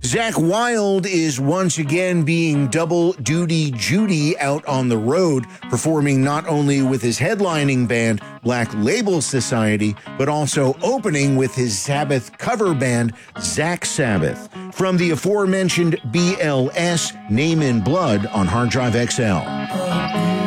Zakk Wylde is once again being double duty Judy out on the road, performing not only with his headlining band, Black Label Society, but also opening with his Sabbath cover band, Zakk Sabbath. From the aforementioned BLS, Name in Blood on Hard Drive XL.